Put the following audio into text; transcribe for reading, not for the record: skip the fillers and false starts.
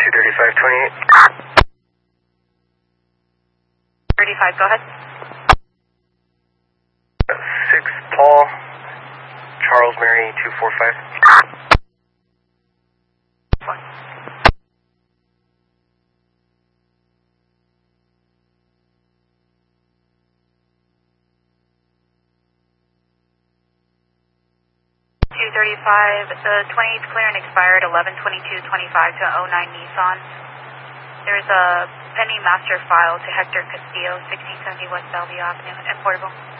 235, 35, go ahead. 6 Paul, Charles Mary 245. 235, the 28th clear and expired 11/22/25 to 09 Nissan. There's a pending master file to Hector Castillo, 1670 West Bellevue Avenue, and portable.